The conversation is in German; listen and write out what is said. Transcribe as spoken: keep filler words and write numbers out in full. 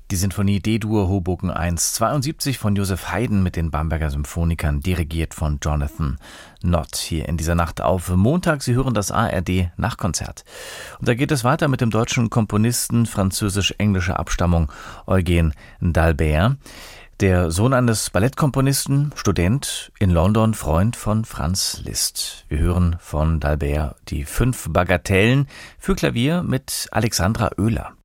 Die Sinfonie D-Dur Hoboken eins zweiundsiebzig von Joseph Haydn mit den Bamberger Symphonikern, dirigiert von Jonathan Nott. Hier in dieser Nacht auf Montag. Sie hören das A R D Nachtkonzert. Und da geht es weiter mit dem deutschen Komponisten französisch-englischer Abstammung Eugen d'Albert. Der Sohn eines Ballettkomponisten, Student in London, Freund von Franz Liszt. Wir hören von d'Albert die fünf Bagatellen für Klavier mit Alexandra Oehler.